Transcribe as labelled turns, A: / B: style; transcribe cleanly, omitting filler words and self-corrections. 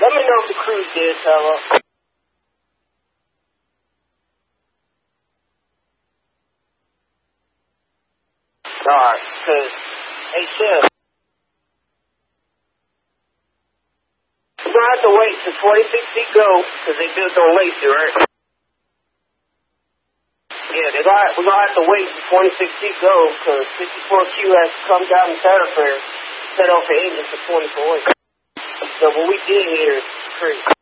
A: Let me know if the cruise did, fella. Alright, because, hey, Chef, we're going to have to wait till 26 feet go, because they built on Lacey, right? Yeah, we're going to have to wait till 26 feet go, because 54Q has to come down the thoroughfare, set off the engine for 24 hours. So what we did here is crazy.